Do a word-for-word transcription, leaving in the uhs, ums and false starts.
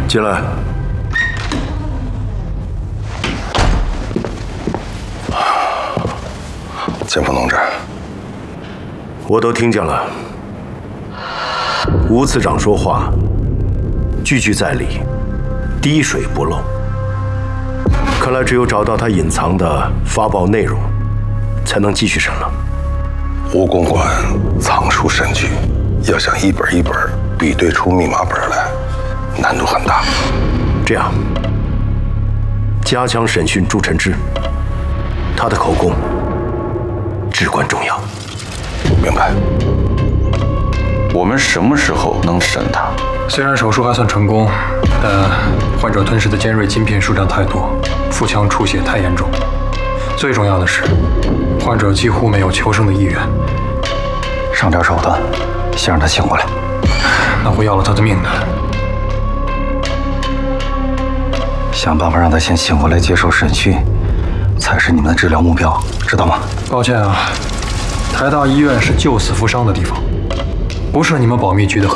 进来。 剑锋同志， 我都听见了。吴次长说话句句在理，滴水不漏。看来只有找到他隐藏的发报内容，才能继续审了。 吴公馆藏书甚巨，要想一本一本比对出密码本来，难度很大。 这样，加强审讯祝晨之，他的口供至关重要。 明白。 我们什么时候能审他？ 虽然手术还算成功，但患者吞噬的尖锐晶片数量太多，腹腔出血太严重。最重要的是，患者几乎没有求生的意愿。 上点手段，先让他醒过来。 那会要了他的命的。 想办法让他先醒过来接受审讯，才是你们的治疗目标，知道吗？ 抱歉啊，台大医院是救死扶伤的地方，不是你们保密局的。